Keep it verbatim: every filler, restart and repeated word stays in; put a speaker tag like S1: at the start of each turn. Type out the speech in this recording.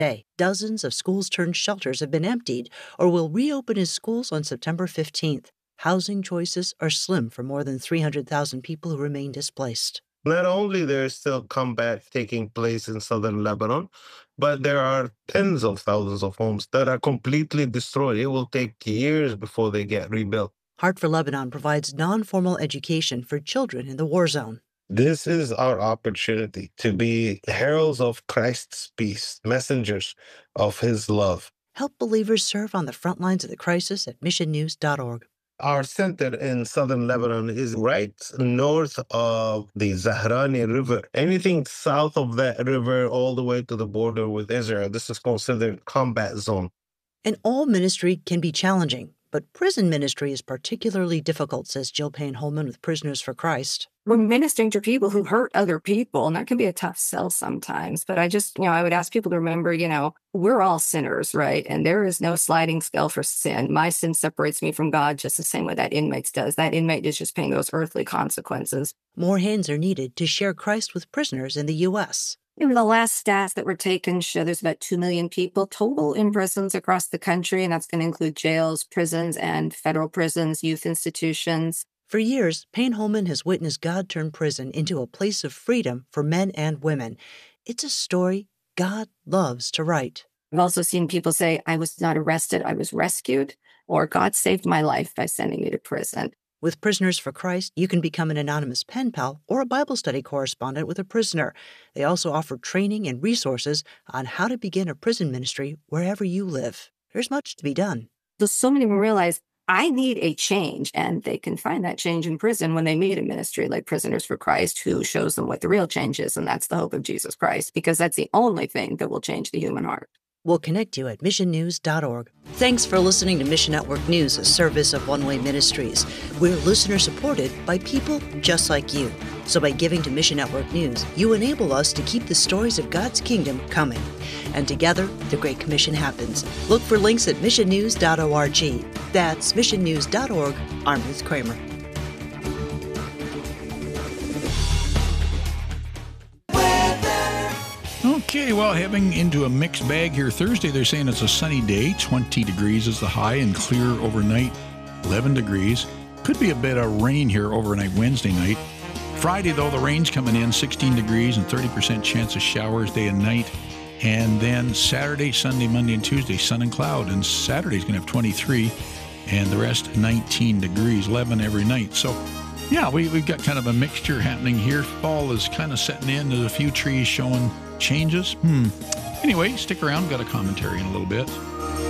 S1: Today, dozens of schools-turned-shelters have been emptied or will reopen as schools on September fifteenth. Housing choices are slim for more than three hundred thousand people who remain displaced.
S2: Not only there is still combat taking place in southern Lebanon, but there are tens of thousands of homes that are completely destroyed. It will take years before they get rebuilt.
S1: Heart for Lebanon provides non-formal education for children in the war zone.
S2: This is our opportunity to be heralds of Christ's peace, messengers of his love.
S1: Help believers serve on the front lines of the crisis at mission news dot org.
S2: Our center in southern Lebanon is right north of the Zahrani River. Anything south of that river all the way to the border with Israel, this is considered combat zone.
S1: And all ministry can be challenging, but prison ministry is particularly difficult, says Jill Payne Holman with Prisoners for Christ.
S3: We're ministering to people who hurt other people, and that can be a tough sell sometimes. But I just, you know, I would ask people to remember, you know, we're all sinners, right? And there is no sliding scale for sin. My sin separates me from God just the same way that inmate does. That inmate is just paying those earthly consequences.
S1: More hands are needed to share Christ with prisoners in the U S
S3: In the last stats that were taken show there's about two million people total in prisons across the country, and that's going to include jails, prisons, and federal prisons, youth institutions.
S1: For years, Payne Holman has witnessed God turn prison into a place of freedom for men and women. It's a story God loves to write.
S3: I've also seen people say, I was not arrested, I was rescued, or God saved my life by sending me to prison.
S1: With Prisoners for Christ, you can become an anonymous pen pal or a Bible study correspondent with a prisoner. They also offer training and resources on how to begin a prison ministry wherever you live. There's much to be done.
S3: So, so many people realize, I need a change, and they can find that change in prison when they meet a ministry like Prisoners for Christ, who shows them what the real change is, and that's the hope of Jesus Christ, because that's the only thing that will change the human heart.
S1: We'll connect you at mission news dot org. Thanks for listening to Mission Network News, a service of One Way Ministries. We're listener-supported by people just like you. So by giving to Mission Network News, you enable us to keep the stories of God's kingdom coming. And together, the Great Commission happens. Look for links at mission news dot org. That's mission news dot org. I'm Ruth Kramer.
S4: Okay, well, heading into a mixed bag here Thursday. They're saying it's a sunny day, twenty degrees is the high, and clear overnight, eleven degrees. Could be a bit of rain here overnight Wednesday night. Friday, though, the rain's coming in, sixteen degrees and thirty percent chance of showers day and night. And then Saturday, Sunday, Monday, and Tuesday, sun and cloud. And Saturday's going to have twenty-three, and the rest nineteen degrees, eleven every night. So, yeah, we, we've got kind of a mixture happening here. Fall is kind of setting in. There's a few trees showing changes. Hmm. Anyway, stick around. Got a commentary in a little bit.